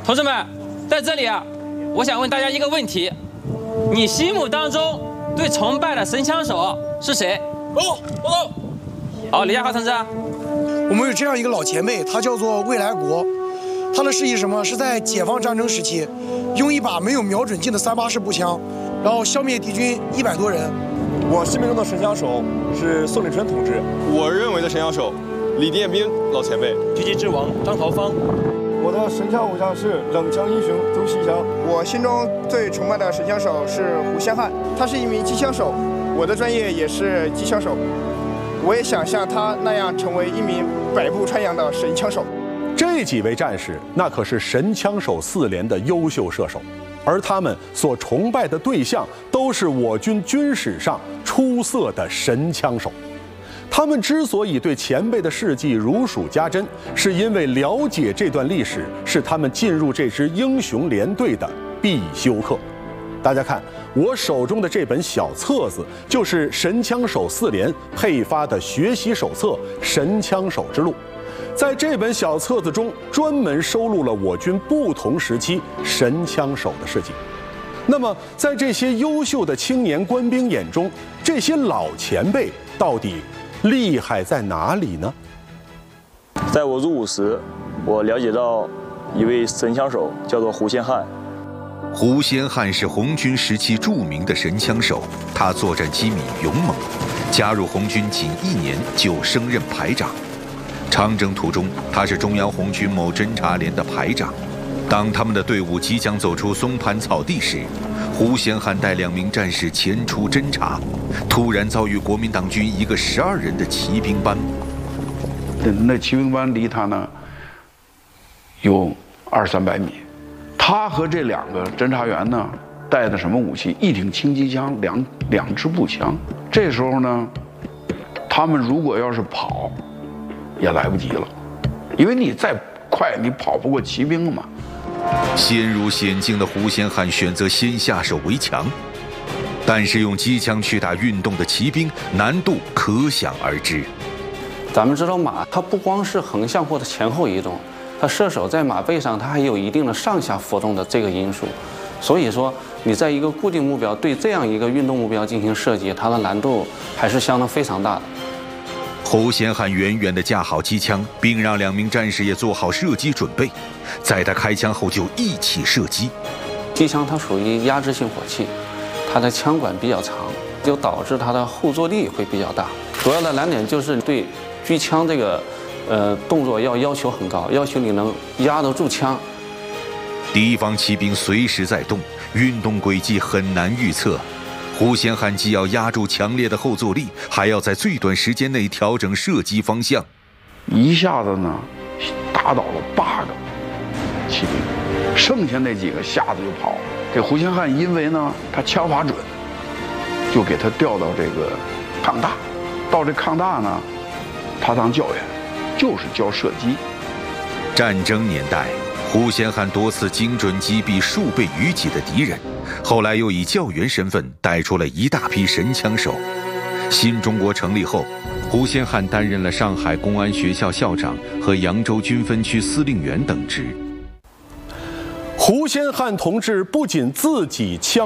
同志们，在这里啊，我想问大家一个问题：你心目当中最崇拜的神枪手是谁？报告。好，李亚豪同志。 我们有这样一个老前辈，他叫做魏来国。他的事迹是什么？是在解放战争时期，用一把没有瞄准镜的384式步枪，然后消灭敌军100多人。 我心目中的神枪手是宋立春同志。我认为的神枪手，李殿斌老前辈。 狙击之王张桃芳。 我的神枪偶像是冷枪英雄周锡祥。 我心中最崇拜的神枪手是胡先汉，他是一名机枪手，我的专业也是机枪手，我也想像他那样成为一名百步穿杨的神枪手。 这几位战士那可是神枪手4连的优秀射手，而他们所崇拜的对象都是我军军史上出色的神枪手。他们之所以对前辈的事迹如数家珍，是因为了解这段历史是他们进入这支英雄连队的必修课。大家看，我手中的这本小册子就是神枪手4连配发的学习手册《神枪手之路》。在这本小册子中，专门收录了我军不同时期神枪手的事迹。那么，在这些优秀的青年官兵眼中，这些老前辈到底厉害在哪里呢？ 在我入伍时，我了解到一位神枪手叫做胡先汉。 胡先汉是红军时期著名的神枪手，他作战机敏勇猛，加入红军仅1年就升任排长。长征途中，他是中央红军某侦察连的排长。当他们的队伍即将走出松盘草地时，胡先汉带2名战士前出侦察，突然遭遇国民党军一个12人的骑兵班。 那骑兵班离他呢有200-300米，他和这2个侦察员呢带的什么武器？一挺轻机枪，两支步枪。这时候呢，他们如果要是跑，也来不及了，因为你再快，你跑不过骑兵嘛。 陷入险境的胡先汉选择先下手为强，但是用机枪去打运动的骑兵，难度可想而知。 咱们知道马，它不光是横向或者前后移动，它射手在马背上，它还有一定的上下浮动的这个因素。所以说，你在一个固定目标对这样一个运动目标进行射击，它的难度还是相当非常大的。 胡先汉远远地架好机枪，并让2名战士也做好射击准备。在他开枪后，就一起射击。 机枪它属于压制性火器，它的枪管比较长，就导致它的后坐力会比较大。主要的难点就是对狙枪这个动作要求很高，要求你能压得住枪。 敌方骑兵随时在动，运动轨迹很难预测。胡先汉既要压住强烈的后坐力，还要在最短时间内调整射击方向。 一下子呢，打倒了8个骑兵，剩下那几个吓得就跑。这胡先汉因为呢他枪法准，就给他调到这个抗大。到这抗大呢，他当教员，就是教射击。 战争年代，胡先汉多次精准击毙数倍于己的敌人，后来又以教员身份带出了一大批神枪手。新中国成立后，胡先汉担任了上海公安学校校长和扬州军分区司令员等职。 胡先汉同志不仅自己枪